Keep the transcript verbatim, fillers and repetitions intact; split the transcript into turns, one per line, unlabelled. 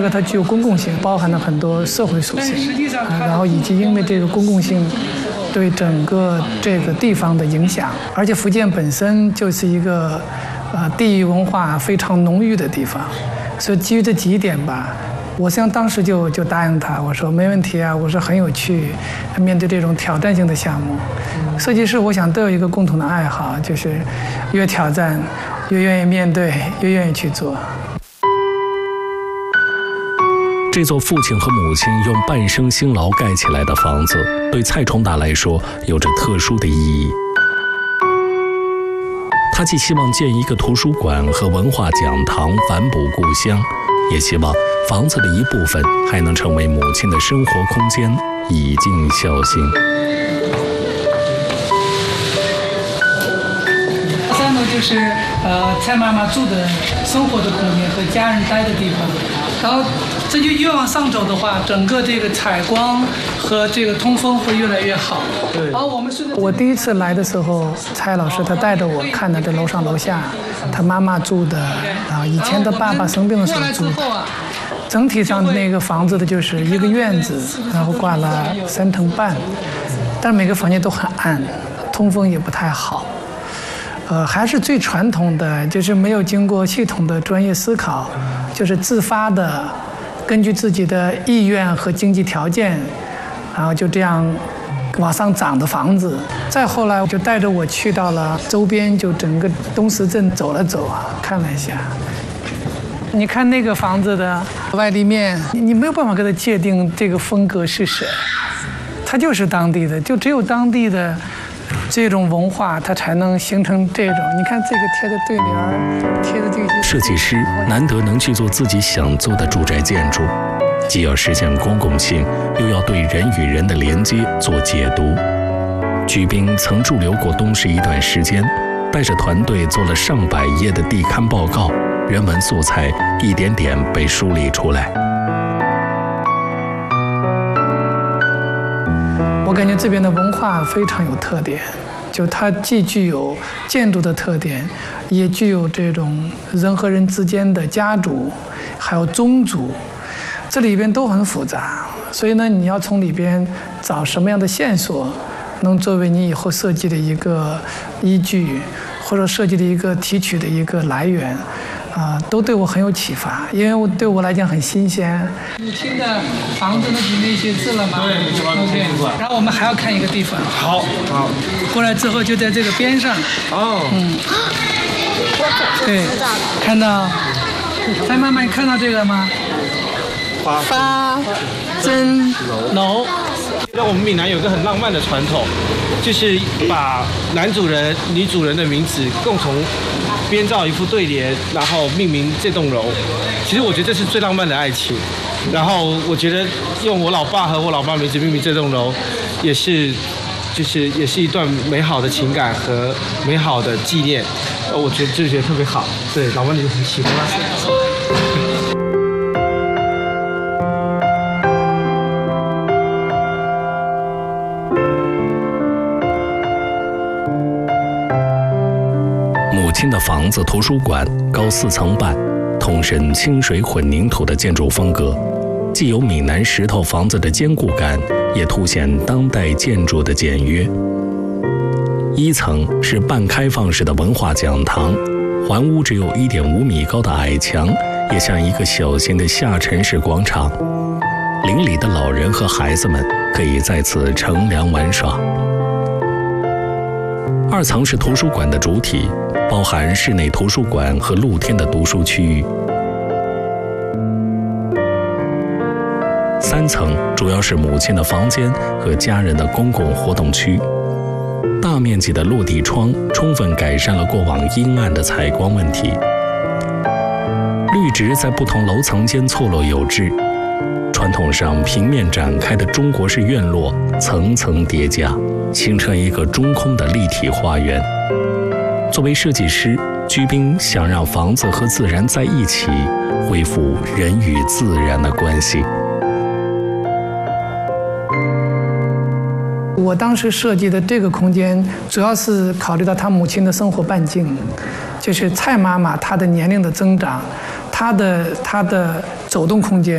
个它具有公共性，包含了很多社会属性，啊、然后以及因为这个公共性对整个这个地方的影响，而且福建本身就是一个呃地域文化非常浓郁的地方，所以基于这几点吧，我实际上当时就就答应他，我说没问题啊，我说很有趣，面对这种挑战性的项目，设计师我想都有一个共同的爱好，就是越挑战越愿意面对，越愿意去做。
这座父亲和母亲用半生辛劳盖起来的房子，对蔡崇达来说有着特殊的意义。他既希望建一个图书馆和文化讲堂反哺故乡，也希望房子的一部分还能成为母亲的生活空间，以尽孝心。
三楼就是呃蔡妈妈住的生活的空间和家人待的地方，然后这就越往上走的话，整个这个采光和这个通风会越来越好。对。然后我们是我第一次来的时候，蔡老师他带着我看的这楼上楼下，他妈妈住的，啊，以前他爸爸生病的时候住的。整体上那个房子的就是一个院子，然后挂了三层半，但是每个房间都很暗，通风也不太好。呃，还是最传统的，就是没有经过系统的专业思考，就是自发的。根据自己的意愿和经济条件，然后就这样往上涨的房子。再后来，就带着我去到了周边，就整个东石镇走了走啊，看了一下。你看那个房子的外立面，你没有办法给它界定这个风格是谁，它就是当地的，就只有当地的这种文化，它才能形成这种。你看这个贴的对联，贴的这些。
设计师难得能去做自己想做的住宅建筑，既要实现公共性，又要对人与人的连接做解读。居斌曾驻留过东市一段时间，带着团队做了上百页的地勘报告，人文素材一点点被梳理出来。
我感觉这边的文化非常有特点，就它既具有建筑的特点，也具有这种人和人之间的家族，还有宗族，这里边都很复杂。所以呢，你要从里边找什么样的线索，能作为你以后设计的一个依据，或者设计的一个提取的一个来源。啊、呃，都对我很有启发，因为我对我来讲很新鲜。母亲的房子那里面写字了吗？
对，你把它写出来。
然后我们还要看一个地方。
好，好。
过来之后就在这个边上。
哦。
嗯。对，看到。蔡妈妈，你看到这个吗？
发
发真楼。
那我们闽南有个很浪漫的传统，就是把男主人、女主人的名字共同编造一副对联，然后命名这栋楼。其实我觉得这是最浪漫的爱情。然后我觉得用我老爸和我老妈名字命名这栋楼，也是，就是也是一段美好的情感和美好的纪念。呃，我觉得就觉得特别好。对，老妈你就很喜欢。
母亲的房子图书馆高四层半，通身清水混凝土的建筑风格，既有闽南石头房子的坚固感，也凸显当代建筑的简约。一层是半开放式的文化讲堂，环屋只有 一点五米高的矮墙，也像一个小型的下沉式广场。邻里的老人和孩子们可以在此乘凉玩耍。二层是图书馆的主体，包含室内图书馆和露天的读书区域。三层主要是母亲的房间和家人的公共活动区。大面积的落地窗充分改善了过往阴暗的采光问题。绿植在不同楼层间错落有致，传统上平面展开的中国式院落层层叠加，形成一个中空的立体花园。作为设计师，居斌想让房子和自然在一起，恢复人与自然的关系。
我当时设计的这个空间，主要是考虑到他母亲的生活半径，就是蔡妈妈她的年龄的增长，她的她的走动空间。